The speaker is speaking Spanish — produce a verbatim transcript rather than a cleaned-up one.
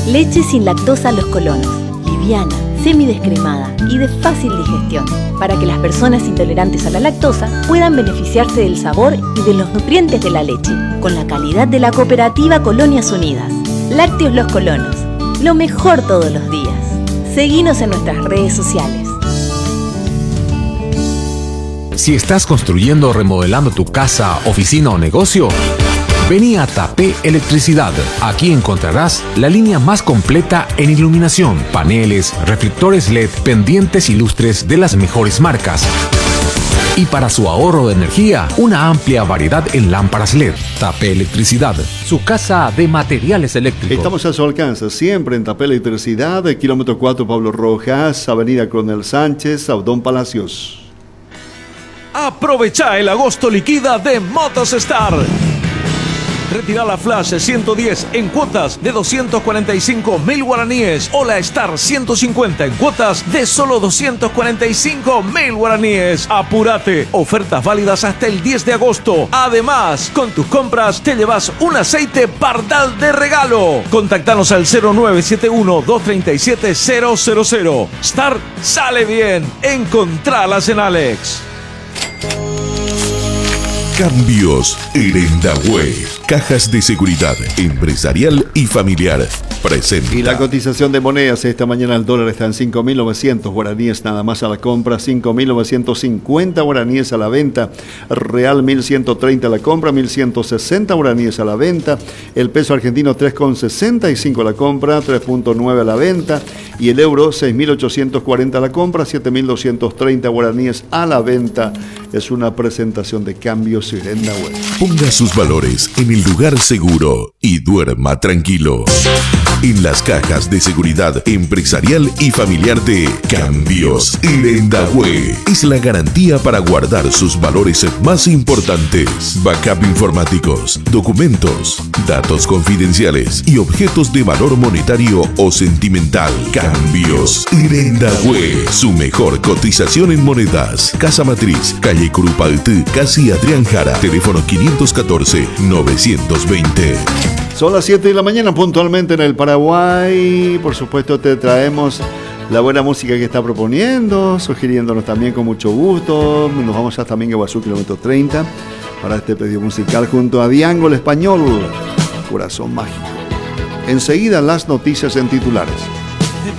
Leche sin lactosa Los Colonos. Liviana, semidescremada y de fácil digestión, para que las personas intolerantes a la lactosa puedan beneficiarse del sabor y de los nutrientes de la leche, con la calidad de la cooperativa Colonias Unidas. Lácteos Los Colonos, lo mejor todos los días. Seguinos en nuestras redes sociales. Si estás construyendo o remodelando tu casa, oficina o negocio, vení a Tapé Electricidad. Aquí encontrarás la línea más completa en iluminación, paneles, reflectores L E D, pendientes y lustres de las mejores marcas. Y para su ahorro de energía, una amplia variedad en lámparas L E D. Tapé Electricidad, su casa de materiales eléctricos. Estamos a su alcance, siempre en Tapé Electricidad, kilómetro cuatro Pablo Rojas, avenida Coronel Sánchez, Abdón Palacios. Aprovecha el agosto liquida de Motostar. Retira la Flash ciento diez en cuotas de doscientos cuarenta y cinco mil guaraníes o la Star ciento cincuenta en cuotas de solo doscientos cuarenta y cinco mil guaraníes. Apúrate, ofertas válidas hasta el diez de agosto. Además, con tus compras te llevas un aceite Pardal de regalo. Contactanos al cero nueve siete uno, dos tres siete, cero cero cero. Star sale bien. Encontralas en Alex. Cambios Herendahue. Cajas de seguridad empresarial y familiar. Presenta. Y la cotización de monedas esta mañana, el dólar está en cinco mil novecientos guaraníes nada más a la compra, cinco mil novecientos cincuenta guaraníes a la venta, real mil ciento treinta a la compra, mil ciento sesenta guaraníes a la venta, el peso argentino tres con sesenta y cinco a la compra, tres punto nueve a la venta, y el euro seis mil ochocientos cuarenta a la compra, siete mil doscientos treinta guaraníes a la venta. Es una presentación de Cambios Herendahue. Ponga sus valores en el lugar seguro y duerma tranquilo. En las cajas de seguridad empresarial y familiar de Cambios Herendahue es la garantía para guardar sus valores más importantes: backup informáticos, documentos, datos confidenciales y objetos de valor monetario o sentimental. Cambios Herendahue, su mejor cotización en monedas. Casa Matriz, calle Curupaltí, casi Adrián Jara, teléfono quinientos catorce, novecientos veinte. Son las siete de la mañana puntualmente en el Paraguay. Por supuesto te traemos la buena música que está proponiendo, sugiriéndonos también con mucho gusto. Nos vamos hasta Minguaguazú, kilómetro treinta, para este pedido musical junto a Diango el Español, Corazón Mágico. Enseguida las noticias en titulares.